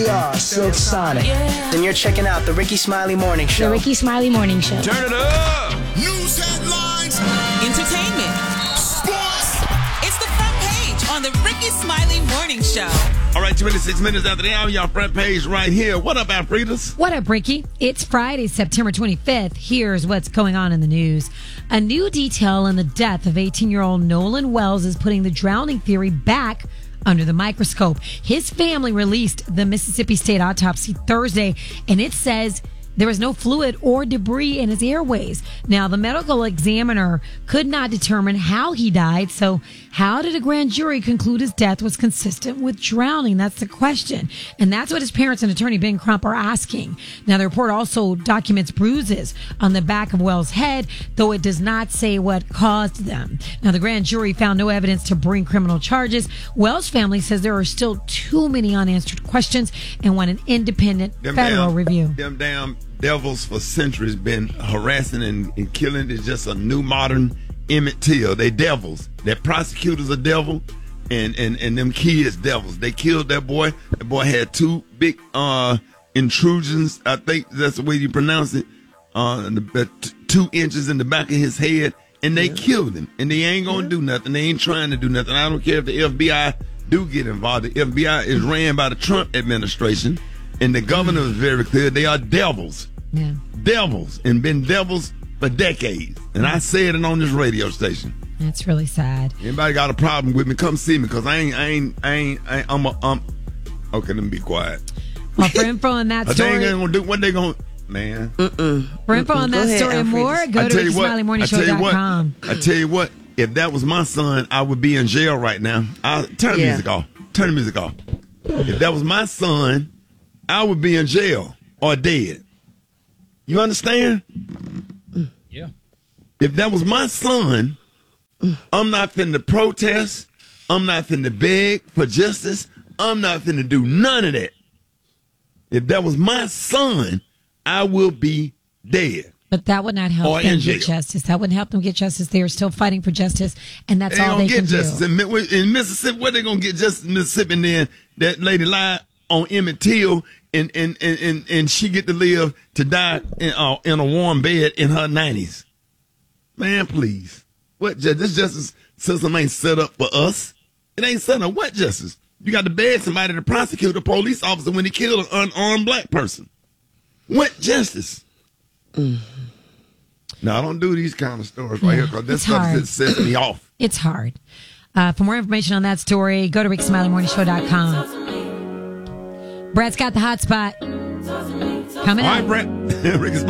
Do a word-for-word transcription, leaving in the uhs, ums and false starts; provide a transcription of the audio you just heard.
Yeah, Silk Sonic. Yeah. Then you're checking out the Ricky Smiley Morning Show. The Ricky Smiley Morning Show. Turn it up! News headlines. Entertainment. Sports. It's the front page on the Ricky Smiley Morning Show. All right, twenty-six minutes after the hour, y'all front page right here. What up, Alfredas? What up, Ricky? It's Friday, September twenty-fifth. Here's what's going on in the news. A new detail in the death of eighteen-year-old Nolan Wells is putting the drowning theory back under the microscope. His family released the Mississippi State autopsy Thursday, and it says there was no fluid or debris in his airways. Now, the medical examiner could not determine how he died, so how did a grand jury conclude his death was consistent with drowning? That's the question. And that's what his parents and attorney Ben Crump are asking. Now, the report also documents bruises on the back of Wells' head, though it does not say what caused them. Now, the grand jury found no evidence to bring criminal charges. Wells' family says there are still too many unanswered questions and want an independent Them federal damn, review. Them damn devils for centuries been harassing and, and killing. It's just a new modern Emmett Till. They devils. Their prosecutors are devil, and, and, and them kids devils. They killed that boy. That boy had two big uh, intrusions. I think that's the way you pronounce it. Uh, the, the t- two inches in the back of his head, and they yeah. killed him. And they ain't gonna yeah. do nothing. They ain't trying to do nothing. I don't care if the F B I do get involved. The F B I is ran by the Trump administration, and the governor is very clear. They are devils. Yeah. Devils, and been devils for decades. And I said it on this radio station. That's really sad. Anybody got a problem with me, come see me, because I ain't, I ain't, I ain't, I ain't, I'm a, um, okay, let me be quiet. Well, for info on that story. They ain't gonna do what they gonna, man. Mm-mm. For info on that ahead, story and more, go to ricky smiley morning show dot com. I tell you what, if that was my son, I would be in jail right now. I Turn the yeah. music off. Turn the music off. If that was my son, I would be in jail or dead. You understand? Yeah. If that was my son, I'm not finna protest. I'm not finna beg for justice. I'm not finna do none of that. If that was my son, I will be dead. But that would not help or them in get jail. justice. That wouldn't help them get justice. They are still fighting for justice, and that's They all don't they get can justice do. in, Mi- in Mississippi. Where they gonna get justice in Mississippi? And then that lady lied on Emmett Till, and and, and, and and she get to live to die in, uh, in a warm bed in her nineties. Man, please. What ju- this justice system ain't set up for us. It ain't set up. What justice? You got to beg somebody to prosecute a police officer when he killed an unarmed black person. What justice? Mm. No, I don't do these kind of stories right yeah, here, because this stuff hard. that sets me off. It's hard. Uh, for more information on that story, go to ricky smiley morning show dot com. Brad's got the hot spot. Coming All up. right, Brett. Ricky Smiley.